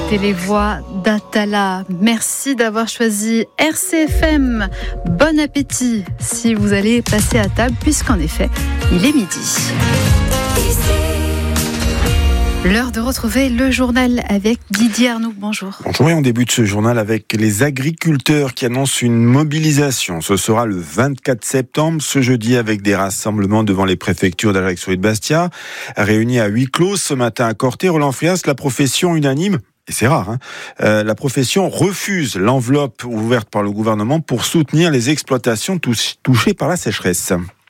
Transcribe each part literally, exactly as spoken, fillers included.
C'était les voix d'Atala. Merci d'avoir choisi R C F M. Bon appétit si vous allez passer à table, puisqu'en effet, il est midi. L'heure de retrouver le journal avec Didier Arnoux. Bonjour. Bonjour, et on débute ce journal avec les agriculteurs qui annoncent une mobilisation. Ce sera le vingt-quatre septembre, ce jeudi, avec des rassemblements devant les préfectures d'Ajaccio et de Bastia. Réunis à huis clos ce matin à Corté, Roland Frias, la profession unanime, et c'est rare, hein, euh, la profession refuse l'enveloppe ouverte par le gouvernement pour soutenir les exploitations touchées par la sécheresse.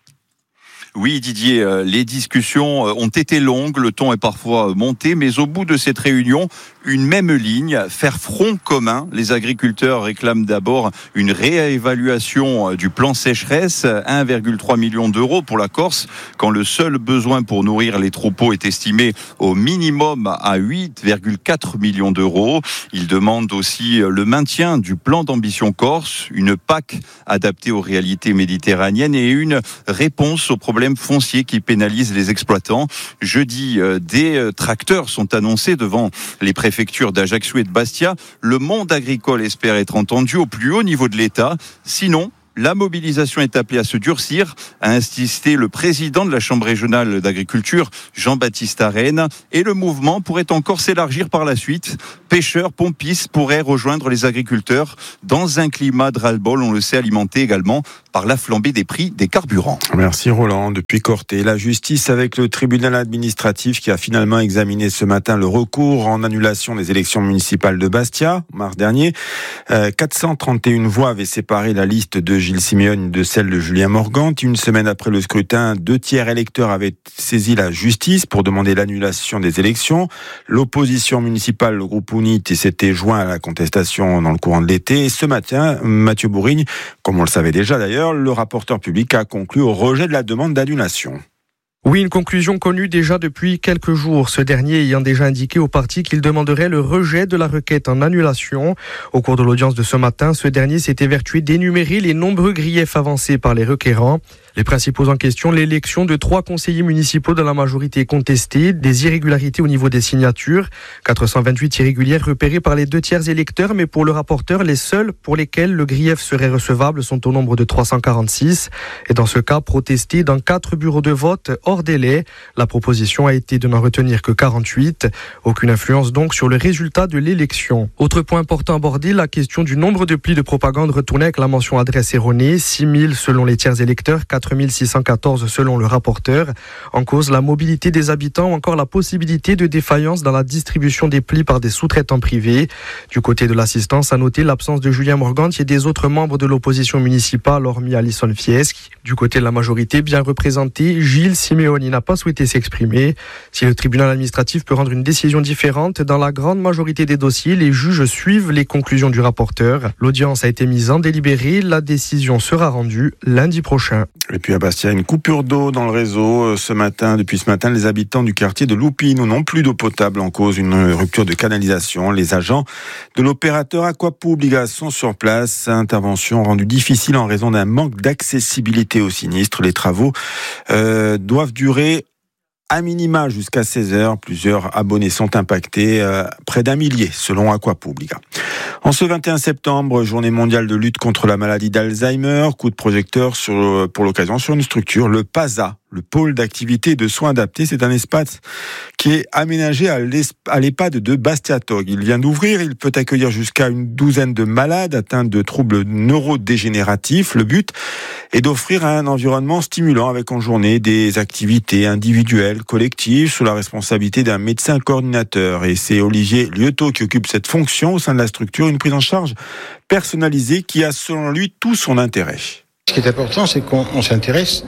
Oui, Didier, les discussions ont été longues, le ton est parfois monté, mais au bout de cette réunion, une même ligne, faire front commun. Les agriculteurs réclament d'abord une réévaluation du plan sécheresse, un virgule trois million d'euros pour la Corse, quand le seul besoin pour nourrir les troupeaux est estimé au minimum à huit virgule quatre millions d'euros. Ils demandent aussi le maintien du plan d'ambition Corse, une P A C adaptée aux réalités méditerranéennes et une réponse aux problèmes fonciers qui pénalisent les exploitants. Jeudi, des tracteurs sont annoncés devant les préfectures d'Ajaccio et de Bastia. Le monde agricole espère être entendu au plus haut niveau de l'État. Sinon, la mobilisation est appelée à se durcir, a insisté le président de la Chambre régionale d'agriculture, Jean-Baptiste Arène, et le mouvement pourrait encore s'élargir par la suite. Pêcheurs, pompistes pourraient rejoindre les agriculteurs dans un climat de ras-le-bol, on le sait, alimenté également par la flambée des prix des carburants. Merci Roland. Depuis Corté, la justice avec le tribunal administratif qui a finalement examiné ce matin le recours en annulation des élections municipales de Bastia, mars dernier. Euh, quatre cent trente et une voix avaient séparé la liste de Gilles Simeone de celle de Julien Morgante. Une semaine après le scrutin, deux tiers électeurs avaient saisi la justice pour demander l'annulation des élections. L'opposition municipale, le groupe UNIT, s'était joint à la contestation dans le courant de l'été. Et ce matin, Mathieu Bourigne, comme on le savait déjà d'ailleurs, le rapporteur public a conclu au rejet de la demande d'annulation. Oui, une conclusion connue déjà depuis quelques jours. Ce dernier ayant déjà indiqué au parti qu'il demanderait le rejet de la requête en annulation. Au cours de l'audience de ce matin, ce dernier s'est évertué d'énumérer les nombreux griefs avancés par les requérants. Les principaux en question, l'élection de trois conseillers municipaux de la majorité contestée, des irrégularités au niveau des signatures, quatre cent vingt-huit irrégulières repérées par les deux tiers électeurs, mais pour le rapporteur, les seuls pour lesquels le grief serait recevable sont au nombre de trois cent quarante-six. Et dans ce cas, protestés dans quatre bureaux de vote hors délai. La proposition a été de n'en retenir que quarante-huit. Aucune influence donc sur le résultat de l'élection. Autre point important abordé, la question du nombre de plis de propagande retournés avec la mention adresse erronée, six mille selon les tiers électeurs, quatre mille six cent quatorze selon le rapporteur. En cause, la mobilité des habitants ou encore la possibilité de défaillance dans la distribution des plis par des sous-traitants privés. Du côté de l'assistance, à noter l'absence de Julien Morgante et des autres membres de l'opposition municipale, hormis Alison Fieschi. Du côté de la majorité, bien représenté, Gilles Simeone n'a pas souhaité s'exprimer. Si le tribunal administratif peut rendre une décision différente, dans la grande majorité des dossiers, les juges suivent les conclusions du rapporteur. L'audience a été mise en délibéré. La décision sera rendue lundi prochain. Et puis à Bastia, une coupure d'eau dans le réseau. Ce matin, depuis ce matin, les habitants du quartier de Loupine n'ont plus d'eau potable en cause une rupture de canalisation. Les agents de l'opérateur Aquapublica sont sur place. Intervention rendue difficile en raison d'un manque d'accessibilité au sinistre. Les travaux euh, doivent durer à minima jusqu'à seize heures. Plusieurs abonnés sont impactés, euh, près d'un millier selon Aquapublica. En ce vingt et un septembre, journée mondiale de lutte contre la maladie d'Alzheimer, coup de projecteur sur, pour l'occasion sur une structure, le PASA, le pôle d'activité et de soins adaptés. C'est un espace qui est aménagé à l'EHPAD de Bastia-Tog. Il vient d'ouvrir, il peut accueillir jusqu'à une douzaine de malades atteints de troubles neurodégénératifs. Le but est d'offrir un environnement stimulant avec en journée des activités individuelles, collectives, sous la responsabilité d'un médecin coordinateur. Et c'est Olivier Lieuteau qui occupe cette fonction au sein de la structure, une prise en charge personnalisée qui a selon lui tout son intérêt. Ce qui est important, c'est qu'on on s'intéresse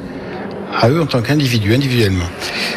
à eux en tant qu'individus, individuellement.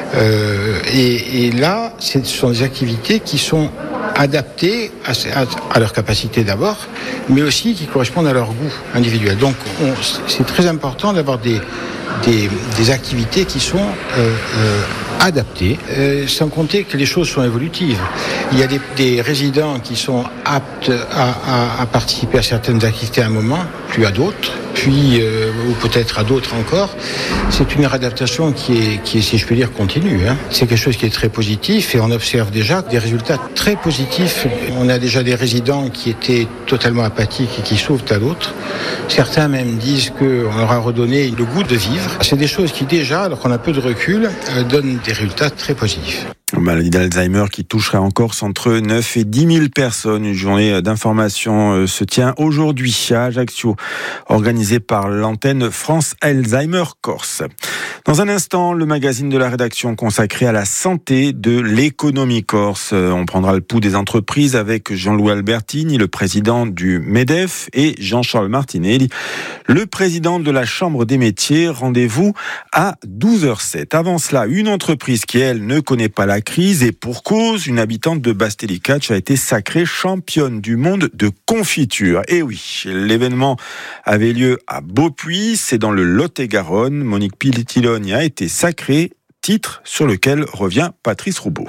Euh, et, et là, ce sont des activités qui sont adaptées à, à, à leur capacité d'abord, mais aussi qui correspondent à leur goût individuel. Donc, on, c'est très important d'avoir des, des, des activités qui sont euh, euh, adaptées, euh, sans compter que les choses sont évolutives. Il y a des, des résidents qui sont aptes à, à, à participer à certaines activités à un moment, plus à d'autres. puis euh, ou peut-être à d'autres encore. C'est une réadaptation qui est, qui est, si je peux dire, continue. Hein. C'est quelque chose qui est très positif et on observe déjà des résultats très positifs. On a déjà des résidents qui étaient totalement apathiques et qui s'ouvrent à l'autre. Certains même disent qu'on leur a redonné le goût de vivre. C'est des choses qui déjà, alors qu'on a peu de recul, euh, donnent des résultats très positifs. Une maladie d'Alzheimer qui toucherait encore entre neuf et dix mille personnes. Une journée d'information se tient aujourd'hui à Ajaccio, organisée par l'antenne France Alzheimer Corse. Dans un instant, le magazine de la rédaction consacré à la santé de l'économie corse. On prendra le pouls des entreprises avec Jean-Louis Albertini, le président du MEDEF, et Jean-Charles Martinelli, le président de la Chambre des métiers. Rendez-vous à douze heures zéro sept. Avant cela, une entreprise qui, elle, ne connaît pas la crise et pour cause, une habitante de Bastelicac a été sacrée championne du monde de confiture. Et oui, l'événement avait lieu à Beaupuy, c'est dans le Lot-et-Garonne. Monique Pitillogne a été sacrée, titre sur lequel revient Patrice Roubaud.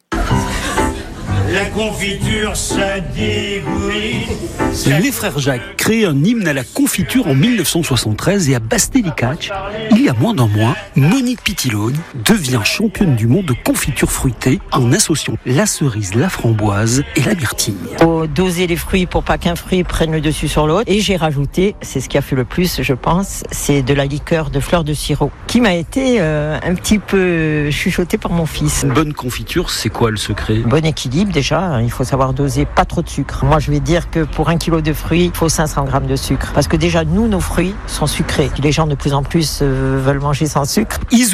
La confiture, ça dégouline. Les frères Jacques créent un hymne à la confiture en mille neuf cent soixante-treize et à Bastelicac, il y a moins d'un mois, Monique Pitillogne devient championne du monde de confiture fruitée en associant la cerise, la framboise et la myrtille. Faut doser les fruits pour pas qu'un fruit prenne le dessus sur l'autre. Et j'ai rajouté, c'est ce qui a fait le plus, je pense, c'est de la liqueur de fleurs de sirop qui m'a été euh, un petit peu chuchotée par mon fils. Une bonne confiture, c'est quoi le secret ? Bon équilibre déjà, il faut savoir doser pas trop de sucre. Moi je vais dire que pour un kilo de fruits, il faut cinq cents grammes de sucre. Parce que déjà nous, nos fruits sont sucrés. Les gens de plus en plus euh, veulent manger sans sucre. Isou